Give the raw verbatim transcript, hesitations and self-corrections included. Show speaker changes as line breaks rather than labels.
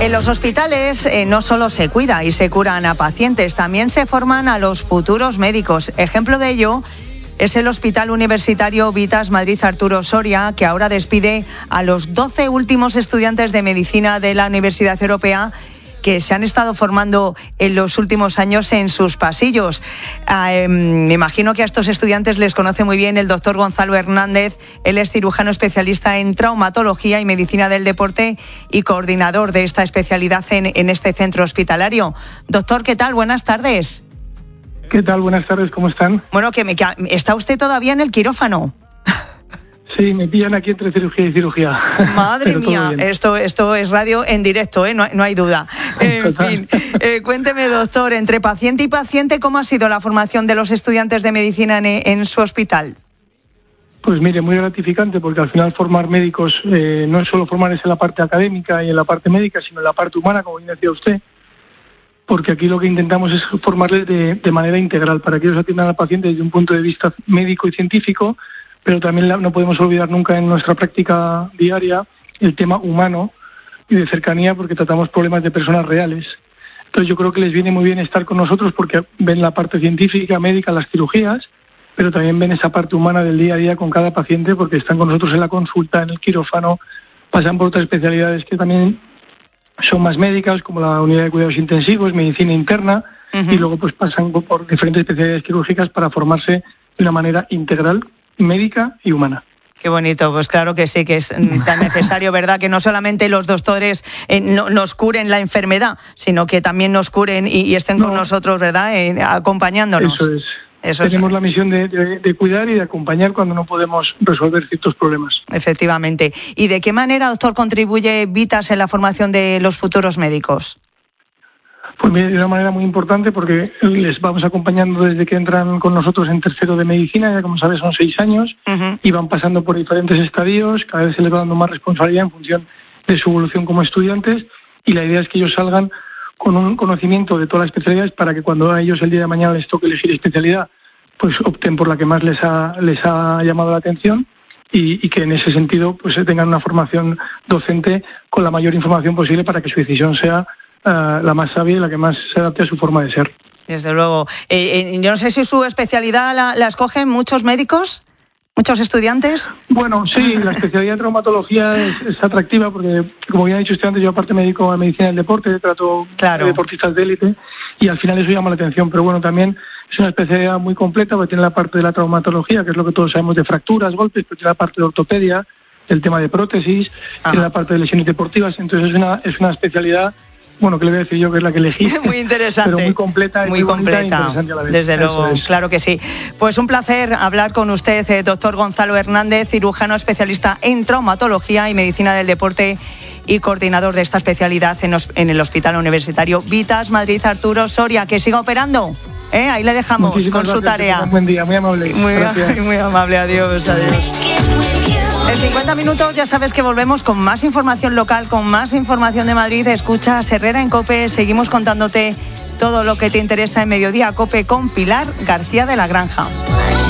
En los hospitales eh, no solo se cuida y se curan a pacientes, también se forman a los futuros médicos. Ejemplo de ello es el Hospital Universitario Vitas Madrid Arturo Soria, que ahora despide a los doce últimos estudiantes de medicina de la Universidad Europea que se han estado formando en los últimos años en sus pasillos. Eh, me imagino que a estos estudiantes les conoce muy bien el doctor Gonzalo Hernández. Él es cirujano especialista en traumatología y medicina del deporte y coordinador de esta especialidad en, en este centro hospitalario. Doctor, ¿qué tal? Buenas tardes.
¿Qué tal? Buenas tardes, ¿cómo están?
Bueno, que me, que ¿está usted todavía en el quirófano?
Sí, me pillan aquí entre cirugía y cirugía.
Madre mía, esto, esto es radio en directo, ¿eh? no, no hay duda. En Total. fin, eh, cuénteme, doctor, entre paciente y paciente, ¿cómo ha sido la formación de los estudiantes de medicina en, en su hospital?
Pues mire, muy gratificante, porque al final formar médicos eh, no es solo formarse en la parte académica y en la parte médica, sino en la parte humana, como bien decía usted, porque aquí lo que intentamos es formarles de, de manera integral, para que ellos atiendan al paciente desde un punto de vista médico y científico, pero también no podemos olvidar nunca en nuestra práctica diaria el tema humano y de cercanía, porque tratamos problemas de personas reales. Entonces yo creo que les viene muy bien estar con nosotros porque ven la parte científica, médica, las cirugías, pero también ven esa parte humana del día a día con cada paciente, porque están con nosotros en la consulta, en el quirófano, pasan por otras especialidades que también son más médicas, como la unidad de cuidados intensivos, medicina interna, uh-huh. y luego pues pasan por diferentes especialidades quirúrgicas para formarse de una manera integral, médica y humana.
Qué bonito, pues claro que sí, que es tan necesario, ¿verdad? Que no solamente los doctores eh, no, nos curen la enfermedad, sino que también nos curen y, y estén no. con nosotros, ¿verdad? Eh, acompañándonos.
Eso es. Eso Tenemos es. la misión de, de, de cuidar y de acompañar cuando no podemos resolver ciertos problemas.
Efectivamente. ¿Y de qué manera, doctor, contribuye Vitas en la formación de los futuros médicos?
Pues de una manera muy importante, porque les vamos acompañando desde que entran con nosotros en tercero de medicina, ya como sabes son seis años, uh-huh. y van pasando por diferentes estadios, cada vez se les va dando más responsabilidad en función de su evolución como estudiantes, y la idea es que ellos salgan con un conocimiento de todas las especialidades para que cuando a ellos el día de mañana les toque elegir especialidad, pues opten por la que más les ha, les ha llamado la atención, y, y que en ese sentido pues tengan una formación docente con la mayor información posible para que su decisión sea Uh, la más sabia y la que más se adapte a su forma de ser.
Desde luego. Eh, eh, yo no sé si su especialidad la, la escogen muchos médicos, muchos estudiantes.
Bueno, sí, la especialidad de traumatología es, es atractiva porque, como bien ha dicho usted antes, yo aparte me dedico a medicina del deporte, trato
claro.
de deportistas de élite y al final eso llama la atención. Pero bueno, también es una especialidad muy completa porque tiene la parte de la traumatología, que es lo que todos sabemos de fracturas, golpes, pero tiene la parte de ortopedia, el tema de prótesis, Ajá. tiene la parte de lesiones deportivas. Entonces es una, es una especialidad... Bueno, que le voy a decir yo que es la que elegí.
Muy interesante.
Pero muy completa.
Muy, muy completa. E interesante a la vez. Desde luego, claro que sí. Pues un placer hablar con usted, eh, doctor Gonzalo Hernández, cirujano especialista en traumatología y medicina del deporte y coordinador de esta especialidad en, os, en el Hospital Universitario Vitas Madrid Arturo Soria. Que siga operando. ¿Eh? Ahí le dejamos Muchísimas con gracias, su tarea.
Un buen día, muy amable.
Muy, muy amable, adiós, adiós. En cincuenta minutos ya sabes que volvemos con más información local, con más información de Madrid. Escucha Herrera en COPE, seguimos contándote todo lo que te interesa en Mediodía COPE con Pilar García de la Granja.